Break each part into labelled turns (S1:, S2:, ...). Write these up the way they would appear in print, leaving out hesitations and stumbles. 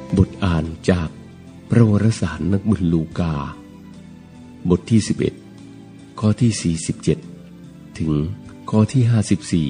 S1: บทอ่านจากพระวรสารนักบุญลูกาบทที่11ข้อที่47ถึงข้อที่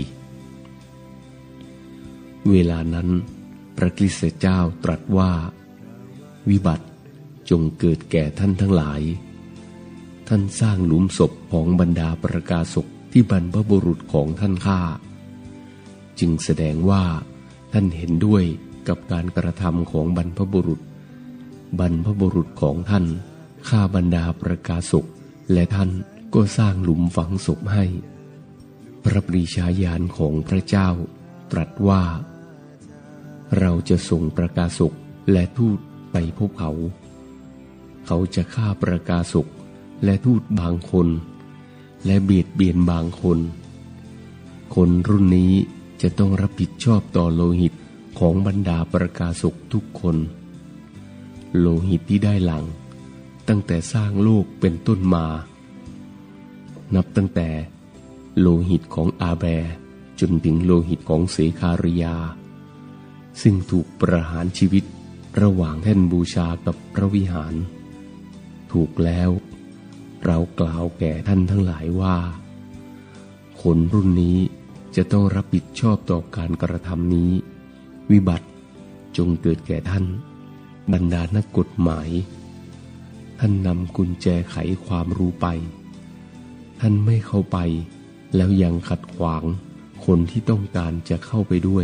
S1: 54เวลานั้นพระคริสต์เจ้าตรัสว่าวิบัติจงเกิดแก่ท่านทั้งหลายท่านสร้างหลุมศพของบรรดาประกาศกที่บรรพบุรุษของท่านฆ่าจึงแสดงว่าท่านเห็นด้วยกับการกระทำของบรรพบุรุษของท่านฆ่าบรรดาประกาศกและท่านก็สร้างหลุมฝังศพให้พระปรีชาญาณของพระเจ้าตรัสว่าเราจะส่งประกาศกและทูตไปพบเขาจะฆ่าประกาศกและทูตบางคนและเบียดเบียนบางคนรุ่นนี้จะต้องรับผิดชอบต่อโลหิตของบรรดาประกาศกทุกคนโลหิตที่ได้หลั่งตั้งแต่สร้างโลกเป็นต้นมานับตั้งแต่โลหิตของอาแบจนถึงโลหิตของเสคาริยาซึ่งถูกประหารชีวิตระหว่างแท่นบูชากับพระวิหารถูกแล้วเรากล่าวแก่ท่านทั้งหลายว่าคนรุ่นนี้จะต้องรับผิดชอบต่อการกระทำนี้วิบัติจงเกิดแก่ท่านบรรดานักกฎหมายท่านนำกุญแจไขความรู้ไปท่านไม่เข้าไปแล้วยังขัดขวางคนที่ต้องการจะเข้าไปด้วย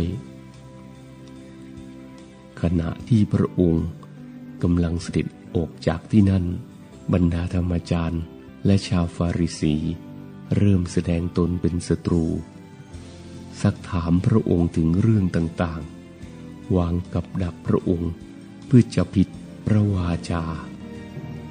S1: ขณะที่พระองค์กำลังเสด็จออกจากที่นั่นบรรดาธรรมจารย์และชาวฟาริสีเริ่มแสดงตนเป็นศัตรูซักถามพระองค์ถึงเรื่องต่างๆวางกับดักพระองค์เพื่อจะผิดพระวาจา